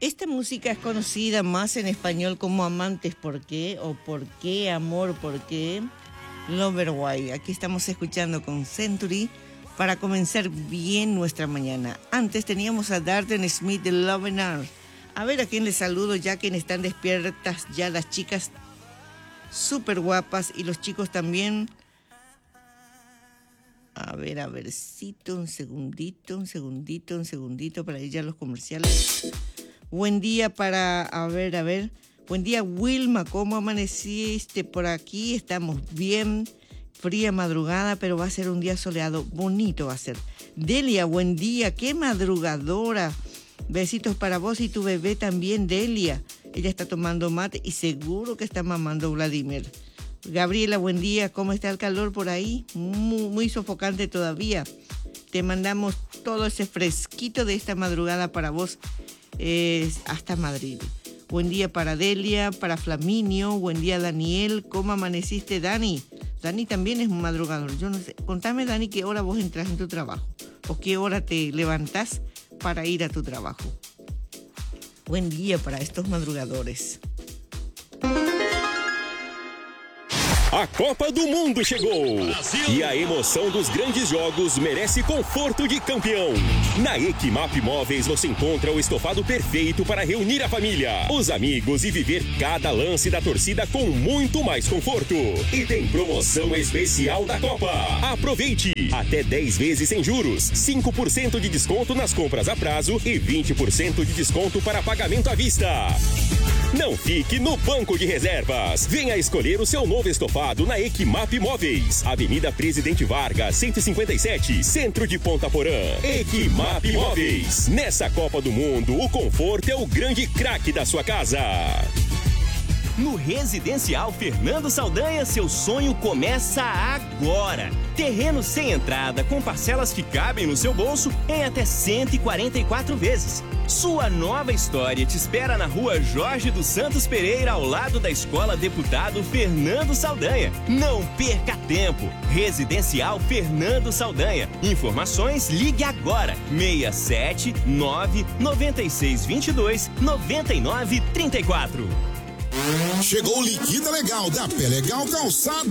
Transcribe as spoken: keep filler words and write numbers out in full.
Esta música es conocida más en español como Amantes ¿Por qué? O ¿Por qué? Amor ¿Por qué? Lover Why. Aquí estamos escuchando con Century para comenzar bien nuestra mañana. Antes teníamos a Darden Smith de Love and Art. A ver a quién les saludo ya que están despiertas ya las chicas súper guapas y los chicos también. A ver, a vercito, un segundito, un segundito, un segundito para ir ya a los comerciales. Buen día para, a ver, a ver. Buen día, Wilma, ¿cómo amaneciste por aquí? Estamos bien, fría madrugada, pero va a ser un día soleado, bonito va a ser. Delia, buen día, qué madrugadora. Besitos para vos y tu bebé también, Delia. Ella está tomando mate y seguro que está mamando Vladimir. Gabriela, buen día, ¿cómo está el calor por ahí? Muy, muy sofocante todavía. Te mandamos todo ese fresquito de esta madrugada para vos. Eh, hasta Madrid. Buen día para Delia, para Flaminio, buen día Daniel, ¿cómo amaneciste Dani? Dani también es un madrugador, yo no sé, contame Dani qué hora vos entras en tu trabajo o qué hora te levantás para ir a tu trabajo. Buen día para estos madrugadores. A Copa do Mundo chegou! Brasil. E a emoção dos grandes jogos merece conforto de campeão. Na Equimap Móveis você encontra o estofado perfeito para reunir a família, os amigos e viver cada lance da torcida com muito mais conforto. E tem promoção especial da Copa. Aproveite! Até dez vezes sem juros, cinco por cento de desconto nas compras a prazo e vinte por cento de desconto para pagamento à vista. Não fique no banco de reservas. Venha escolher o seu novo estofado na Equimap Móveis. Avenida Presidente Vargas, cento e cinquenta e sete, Centro de Ponta Porã. Equimap Móveis. Nessa Copa do Mundo, o conforto é o grande craque da sua casa. No Residencial Fernando Saldanha, seu sonho começa agora. Terreno sem entrada, com parcelas que cabem no seu bolso em até cento e quarenta e quatro vezes. Sua nova história te espera na rua Jorge dos Santos Pereira, ao lado da Escola Deputado Fernando Saldanha. Não perca tempo. Residencial Fernando Saldanha. Informações, ligue agora. seis sete nove nove seis dois dois nove nove três quatro. Chegou o Liquida Legal da Pé Legal Calçados.